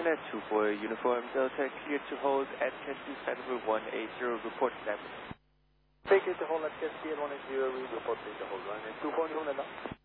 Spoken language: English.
Internet 24 Uniform Delta, cleared to hold at Kennedy Federal 180, report status. Take it to hold at Kennedy 180, we report to hold 182 Uniform Delta.